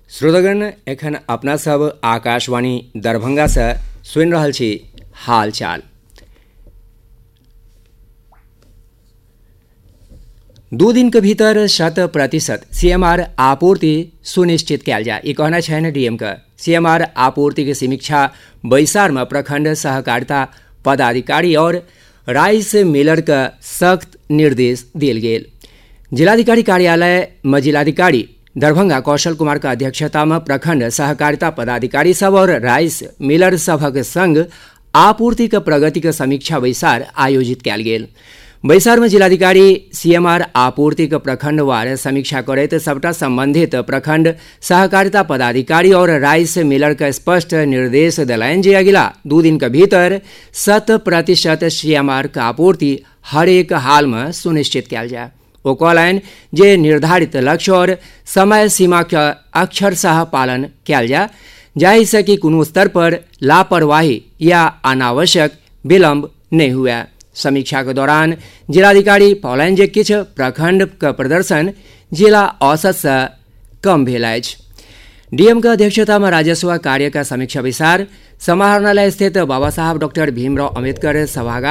श्रोतागण एखन अपना सब आकाशवाणी दरभंगा से सुनि रहल छी हाल चाल। 2 दिन के भीतर 100% CMR आपूर्ति सुनिश्चित कयल जाय, ई कहना छनि डीएम के। CMR आपूर्ति के समीक्षा बैसार में प्रखंड सहकारिता पदाधिकारी और राइस मिलर के सख्त निर्देश दिल गेल। जिलाधिकारी कार्यालय में जिलाधिकारी दरभंगा कौशल कुमार के अध्यक्षता में प्रखंड सहकारिता पदाधिकारी सब और राइस मिलर सभक संग आपूर्ति के प्रगति के समीक्षा बैसार आयोजित कयल गेल। बैसार में जिलाधिकारी CMR आपूर्ति के प्रखंडवार समीक्षा करैत सबटा संबंधित प्रखंड सहकारिता पदाधिकारी और राइस मिलर के स्पष्ट निर्देश दिलनि जे अगिला 2 दिन के भीतर 100% CMR के आपूर्ति हर एक हाल में सुनिश्चित कयल जाय। ओ कहलनि जे निर्धारित लक्ष्य और समय सीमा के अक्षरशः पालन कयल जाय, जाहि से कि कोनो स्तर पर लापरवाही या अनावश्यक विलंब नहीं हुए। समीक्षा के दौरान जिलाधिकारी कहलनि जे किछु प्रखंड के प्रदर्शन जिला औसत से कम भेल अछि। डीएम के अध्यक्षता में राजस्व कार्य का समीक्षा विचार समाहरणालय स्थित बाबा साहब डॉक्टर भीमराव अम्बेडकर सभागार